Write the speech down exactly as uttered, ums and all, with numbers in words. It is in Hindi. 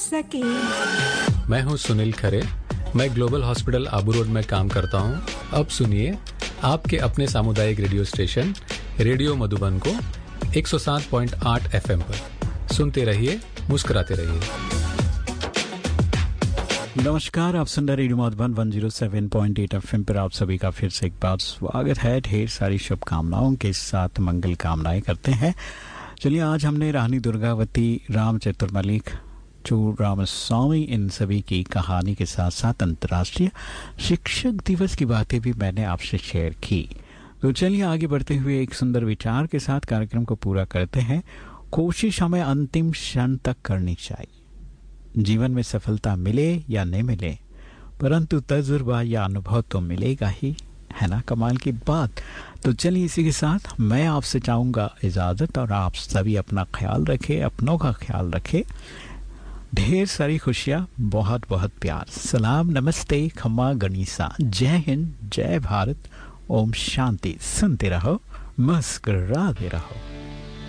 सके। मैं हूं सुनील खरे, मैं ग्लोबल हॉस्पिटल आबू रोड में काम करता हूं। अब सुनिए आपके अपने सामुदायिक रेडियो स्टेशन रेडियो मधुबन को एक सौ सात पॉइंट आठ एफएम पर। सुनते रहिए, मुस्कुराते रहिए। नमस्कार, आप सुन रहे रेडियो मधुबन एक सौ सात पॉइंट आठ एफएम पर। आप सभी का फिर से एक बार स्वागत है। ढेर सारी शुभकामनाओं के साथ मंगल कामनाएं करते हैं। चलिए, आज हमने रानी दुर्गावती, राम चतुर्मलिक, चूर रामस्वामी, इन सभी की कहानी के साथ साथ अंतर्राष्ट्रीय शिक्षक दिवस की बातें भी मैंने आपसे शेयर की। तो चलिए आगे बढ़ते हुए एक सुंदर विचार के साथ कार्यक्रम को पूरा करते हैं। कोशिश हमें अंतिम क्षण तक करनी चाहिए। जीवन में सफलता मिले या नहीं मिले, परंतु तजुर्बा या अनुभव तो मिलेगा ही, है ना। कमाल की बात। तो चलिए इसी के साथ मैं आपसे चाहूँगा इजाज़त, और आप सभी अपना ख्याल रखें, अपनों का ख्याल रखें। ढेर सारी खुशियाँ, बहुत बहुत प्यार। सलाम, नमस्ते, खम्मा गणिसा, जय हिंद, जय भारत, ओम शांति। सुनते रहो, मुस्कुराते रहो।